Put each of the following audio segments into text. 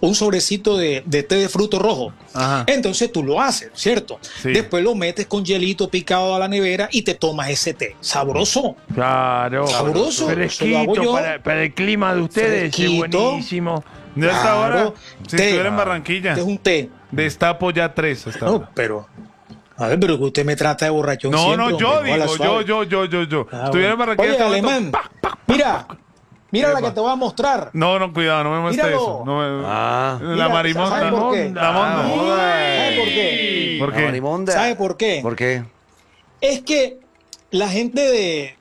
un sobrecito de té de fruto rojo. Ajá. Entonces tú lo haces, ¿cierto? Sí. Después lo metes con hielito picado a la nevera y te tomas ese té. Sabroso. Claro. Sabroso. Eso lo hago Fresquito yo. para el clima de ustedes, es Fresquito. buenísimo. De esta hora, Claro, si té. estuviera en Barranquilla, Este es un té. destapo ya 3 hasta ahora. No, pero... A ver, pero que usted me trata de borrachón No, siempre, no, yo hombre, no a la digo, suave. yo. Ah, Estuviera en Barranquilla. Oye, estaba Alemán, mira la Epa. que te voy a mostrar. No, cuidado, no me muestre Míralo. eso. No me... Ah. La Mira, marimonda. ¿sabe por qué? La monda. ¿Sabe por qué? ¿Por La qué? marimonda. ¿Sabe por qué? ¿Por qué? Es que la gente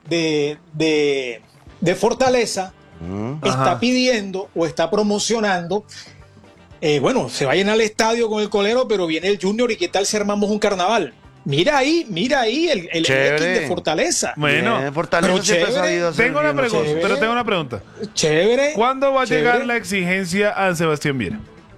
de Fortaleza está Ajá. pidiendo o está promocionando, bueno, se vayan al estadio con el colero, pero viene el Junior y qué tal si armamos un carnaval. Mira ahí el Chévere. X de Fortaleza. Bueno, Bien, Fortaleza pero siempre ha chévere. sabido hacer tengo una bien las pregunta, cosas. pero tengo una pregunta. Chévere. ¿Cuándo va a chévere. llegar la exigencia a Sebastián Viera?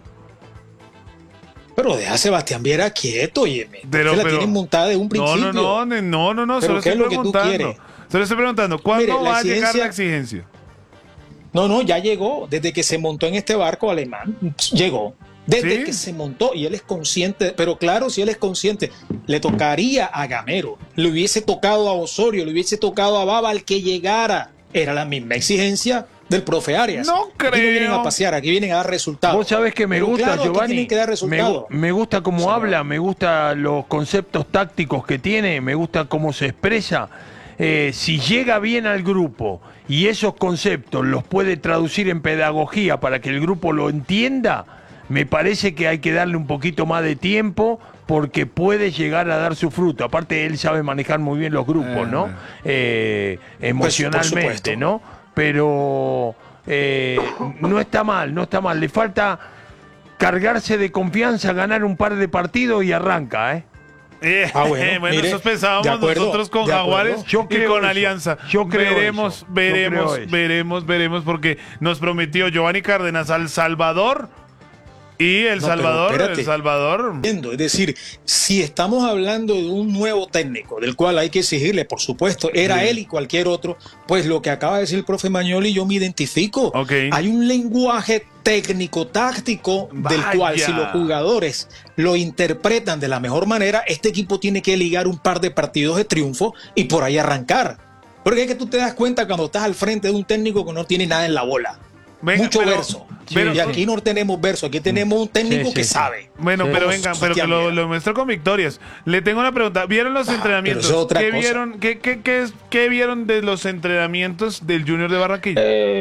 Pero deja a Sebastián Viera quieto, oye. Pero- Se la pero- tienen montada de un principio. No, ¿Pero solo qué estoy es lo que tú preguntando. quieres? Solo estoy preguntando, ¿cuándo Mire, la va a llegar exigencia- la exigencia? No, ya llegó. Desde que se montó en este barco alemán, llegó. Desde ¿Sí? que se montó, y él es consciente, pero claro, si él es consciente, le tocaría a Gamero, le hubiese tocado a Osorio, le hubiese tocado a Baba, al que llegara. Era la misma exigencia del profe Arias. No Aquí no vienen creo. a pasear, aquí vienen a dar resultados. Vos sabés que me Pero gusta, claro, aquí Giovanni. tienen que dar Me, resultados. me gusta cómo Señor. habla, me gusta los conceptos tácticos que tiene, me gusta cómo se expresa. Si llega bien al grupo y esos conceptos los puede traducir en pedagogía para que el grupo lo entienda, me parece que hay que darle un poquito más de tiempo porque puede llegar a dar su fruto. Aparte, él sabe manejar muy bien los grupos, ¿no? Emocionalmente, supuesto. ¿no? Pero no está mal, no está mal. Le falta cargarse de confianza, ganar un par de partidos y arranca, ¿eh? Bueno, mire, eso de pensábamos acuerdo, nosotros con de acuerdo. Jaguares Yo y creo con eso. Alianza. Yo creo veremos, eso. Yo creo eso. veremos, porque nos prometió Giovanni Cárdenas al Salvador y El No, pero Salvador, espérate. El Salvador. Es decir, si estamos hablando de un nuevo técnico, del cual hay que exigirle, por supuesto, era él y cualquier otro, pues lo que acaba de decir el profe Magnoli, yo me identifico. Ok. Hay un lenguaje técnico-táctico del Vaya. cual si los jugadores lo interpretan de la mejor manera, este equipo tiene que ligar un par de partidos de triunfo y por ahí arrancar. Porque es que tú te das cuenta cuando estás al frente de un técnico que no tiene nada en la bola. Venga, Mucho pero- verso. pero- y aquí no tenemos verso, aquí tenemos un técnico Sí, que sí. sabe. Bueno, Sí. pero Vamos, vengan, pero que Sebastián lo muestro con victorias. Le tengo una pregunta. ¿Vieron los entrenamientos? pero eso es otra ¿Qué cosa. vieron, qué vieron de los entrenamientos del Junior de Barranquilla?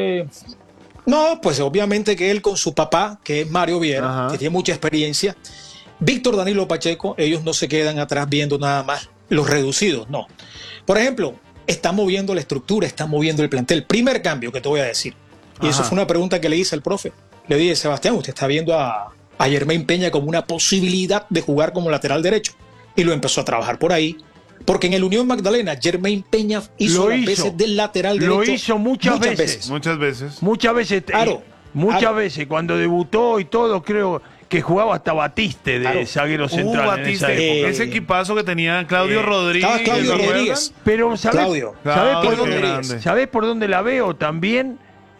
No, pues obviamente que él con su papá, que es Mario Viera, Ajá. que tiene mucha experiencia, Víctor Danilo Pacheco, ellos no se quedan atrás viendo nada más los reducidos, no. Por ejemplo, está moviendo la estructura, está moviendo el plantel. Primer cambio que te voy a decir. Y eso Ajá. fue una pregunta que le hice al profe. Le dije, Sebastián, usted está viendo a Jermain Peña como una posibilidad de jugar como lateral derecho. Y lo empezó a trabajar por ahí. Porque en el Unión Magdalena, Jermain Peña hizo Lo las hizo. veces del lateral Lo derecho. hizo muchas veces. Muchas veces. Muchas veces, Claro, muchas claro. veces, cuando debutó y todo, creo que jugaba hasta Batiste de Claro. zaguero central en esa Batiste, época. ese equipazo que tenía Claudio Rodríguez. estaba Claudio ¿lo recuerdan? Rodríguez. Pero Claudio. ¿sabés por Claudio dónde, grande. ¿sabés por dónde la veo también?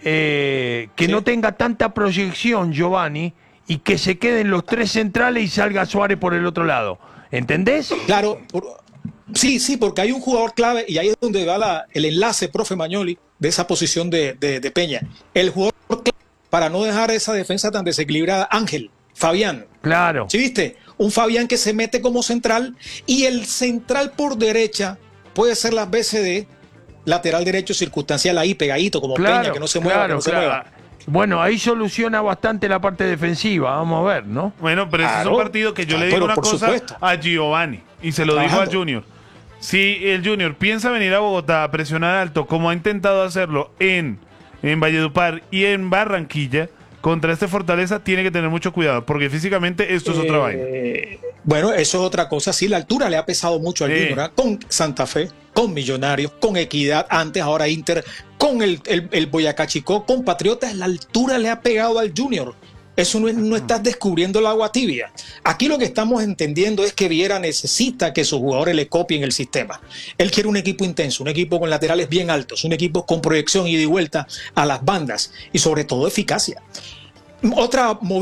Que Sí. no tenga tanta proyección, Giovanni, y que se queden los tres centrales y salga Suárez por el otro lado. ¿Entendés? Claro, sí, porque hay un jugador clave y ahí es donde va el enlace, profe Magnoli, de esa posición de Peña. El jugador clave para no dejar esa defensa tan desequilibrada, Ángel, Fabián. Claro. ¿Sí viste? Un Fabián que se mete como central y el central por derecha puede ser las veces de lateral derecho circunstancial ahí pegadito como Peña, que no se mueva, que no se mueva. Bueno, ahí soluciona bastante la parte defensiva, vamos a ver, ¿no? Bueno, pero ese es un Claro. partido que yo le Pero digo una por cosa supuesto. a Giovanni y se lo digo al Trabajando. Junior. Si el Junior piensa venir a Bogotá a presionar alto como ha intentado hacerlo en Valledupar y en Barranquilla, contra este Fortaleza tiene que tener mucho cuidado, porque físicamente esto es otra vaina. Bueno, eso es otra cosa. Sí, la altura le ha pesado mucho al Sí. Junior, ¿eh? Con Santa Fe, con Millonarios, con Equidad, antes, ahora Inter, con el Boyacá Chicó, con Patriotas, la altura le ha pegado al Junior. Eso no estás descubriendo el agua tibia. Aquí lo que estamos entendiendo es que Viera necesita que sus jugadores le copien el sistema. Él quiere un equipo intenso, un equipo con laterales bien altos, un equipo con proyección ida y vuelta a las bandas y sobre todo eficacia. Otra movida